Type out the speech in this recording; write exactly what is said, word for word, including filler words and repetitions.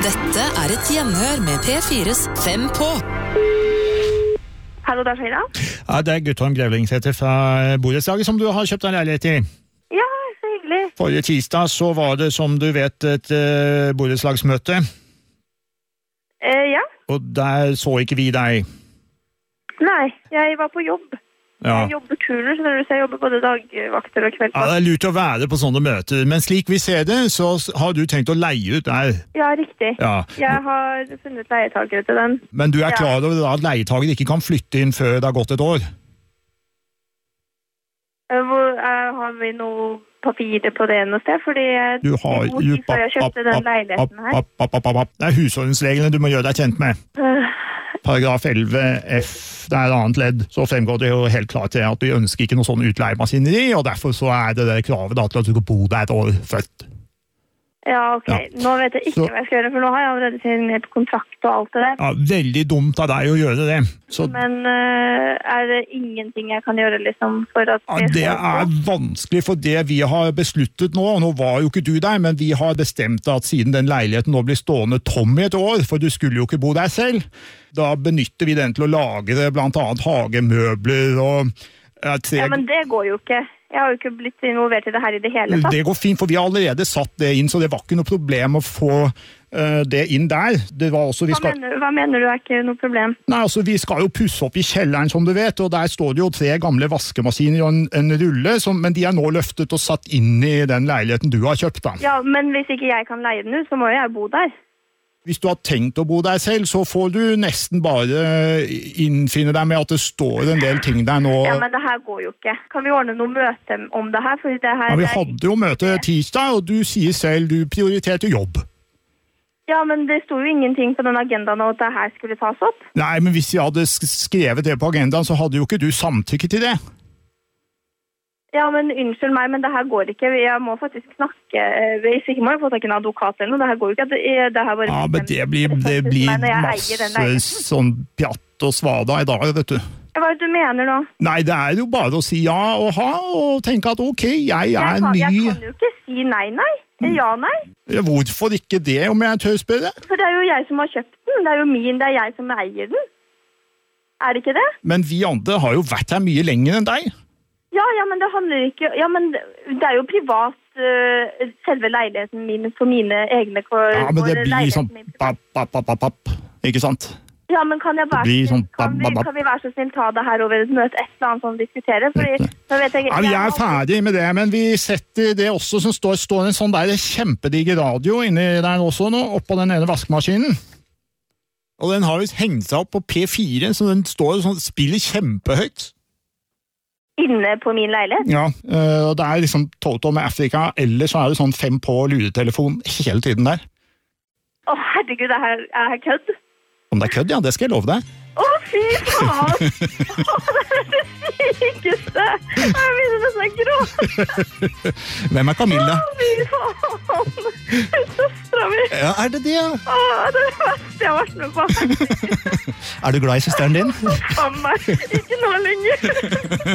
Dette er et gjenhør med P fires Fem på. Hallo, det er Sheila. Ja, det er Guttorm Grevlingsæter fra borettslaget som du har kjøpt en leilighet i. Ja, så hyggelig. Forrige tirsdag så var det, som du vet, et uh, borettslagsmøte. Eh, ja. Og der så ikke vi deg. Nei, jeg var på jobb. Ja. Jeg jobber turner, så jeg jobber både dagvakter og kveldvakter. Ja, det er lurt å være på sånne møter, men slik vi ser det, så har du tenkt å leie ut der. Ja, riktig. Ja. Jeg har funnet leietagere til den. Men du er Ja. klar over at leietager ikke kan flytte inn før det har gått et år? Eh, Hvor, eh, har vi noe papirer på det noe sted? Fordi jeg, Du har i god tid før jeg kjøpte den leiligheten her. App, app, app, app, app. Det er husordensreglene du må gjøre deg kjent med. Øh, Paragraf elleve F, det er et annet ledd, så fremgår det jo helt klart til at vi ønsker ikke noe sånn utleiemaskineri, og derfor så er det det kravet da, til at du skal bo der et år først. Ja, ok. Ja. Nå vet jeg ikke Så- hva jeg skal gjøre, for nå har jeg allerede signert kontrakt og alt det der. Ja, veldig dumt av deg å gjøre det. Så Men øh, er det ingenting jeg kan gjøre liksom for at ja, det er vanskelig, for det vi har besluttet nå, og nå var jo ikke du der, men vi har bestemt at siden den leiligheten nå blir stående tom i et år, for du skulle jo ikke bo der selv, da benytter vi den til å lagre blant annet hagemøbler og ja, tre... Ja, men det går jo ikke. Jeg har jo ikke blitt involvert i det her i det hele tatt. Det går fint, for vi har allerede satt det inn, så det var ikke noe problem å få uh, det inn der. Det var også, vi Hva, skal... mener, hva mener du er ikke noe problem? Nei, altså, vi skal jo pusse opp i kjelleren, som du vet, og der står det jo tre gamle vaskemaskiner og en, en rulle, som, men de er nå løftet og satt inn i den leiligheten du har kjøpt da. Ja, men hvis ikke jeg kan leie den ut, så må jo jeg bo der. Hvis du har tenkt å bo der selv, så får du nesten bare innfinne deg med at det står en del ting der nå. Ja, men det her går jo ikke. Kan vi ordne noe møte om det her? Fordi det her Ja, vi er- hadde jo møte tirsdag, og du sier selv du prioriterte jobb. Ja, men det sto jo ingenting på den agendaen om at det her skulle tas opp. Nei, men hvis vi hadde sk- skrevet det på agendaen, så hadde jo ikke du samtykket til det. Ja, men unnskyld meg, men det her går ikke. Jeg må faktisk snakke. Hvis ikke må jeg få tak i en advokat eller noe. Det her går jo ikke. Det, det her bare Ja, men det blir, det blir Meg når jeg eier den masse leiligheten. sånn pjatt og svada i dag, vet du. Hva er det du mener nå? Nei, det er jo bare å si ja og ha, og tenke at ok, jeg Jeg er kan, jeg ny. kan jo ikke si nei, nei. Ja, nei. Hvorfor ikke det, om jeg tør spørre? For det er jo jeg som har kjøpt den. Det er jo min, det er jeg som eier den. Er det ikke det? Men vi andre har jo vært her mye lenger enn deg. Ja, ja, men det handler ikke... Ja, men det er jo privat, uh, selve leiligheten min for mine egne... For, Ja, men det for blir leiligheten sånn min. papp, papp, papp, papp, papp. Ikke sant? Ja, men kan jeg være Det blir så snill- sånn kan, vi, bap, bap, bap. kan vi være så snill ta det her over et møte, et eller annet sånn diskutere? Fordi, nå vet jeg... Ja, vi jeg er har- ferdig med det, men vi setter det også som står, står en sånn der kjempedigge radio inni der også nå, oppå den ene vaskemaskinen. Og den har jo hengt seg opp på P fire, så den står og sånn, spiller kjempehøyt. Inne på min leilighet? Ja, øh, og det er liksom Toto med Afrika, eller så er det sånn fem på luretelefon hele tiden der. Å, herregud, det her er kødd. Om det er kødd, ja, det skal jeg love deg. Å, fy faen! Å, det er det sykeste! Jeg begynner nesten å gråte. Hvem er Camilla? Å, fy faen! Søstera mi. Ja, er det det? Å, det er det verste jeg har vært med på. Er du glad i søsteren din? Faen meg. Ikke nå lenger.